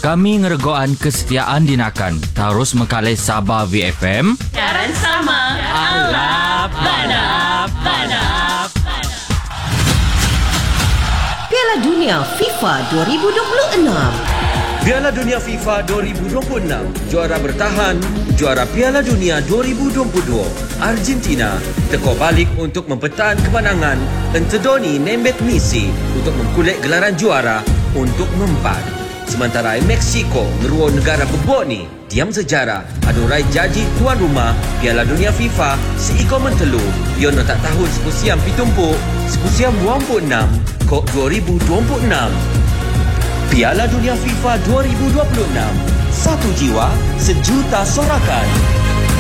Kami ngeregoan kesetiaan dinakan. Terus mekalai Sabah VFM. Karan sama. Alap, balap. Piala Dunia FIFA 2026. Piala Dunia FIFA 2026, juara bertahan, juara Piala Dunia 2022. Argentina tekor balik untuk mempertahan kemenangan Antoni Nembet Messi untuk mengkulit gelaran juara untuk mempat. Sementara Mexico ngeruang negara bebok ni diam sejarah adurai jaji tuan rumah Piala Dunia FIFA seikor mentelu yon tak tahun sepusiam pitumpuk sepusiam 26 kok 2026. Piala Dunia FIFA 2026. Satu jiwa, sejuta sorakan.